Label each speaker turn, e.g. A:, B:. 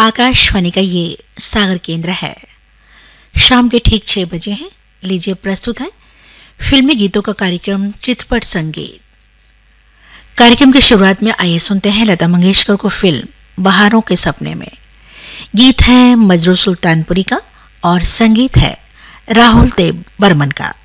A: आकाशवाणी का ये सागर केंद्र है। शाम के ठीक 6 बजे हैं। लीजिए प्रस्तुत है फिल्मी गीतों का कार्यक्रम चितपट संगीत। कार्यक्रम की शुरुआत में आइए सुनते हैं लता मंगेशकर को फिल्म बहारों के सपने में। गीत है मजरू सुल्तानपुरी का और संगीत है राहुल देव बर्मन का।